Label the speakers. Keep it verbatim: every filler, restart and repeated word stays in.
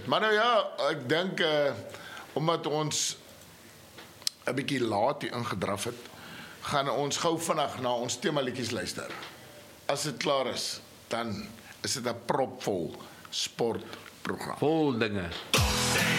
Speaker 1: Maar nou ja, ek dink uh, omdat ons 'n bietjie laat hier ingedraf het, gaan ons gou vinnig na ons temaliedjies luister. As dit klaar is, dan is dit 'n propvol sportprogram.
Speaker 2: Vol dinge.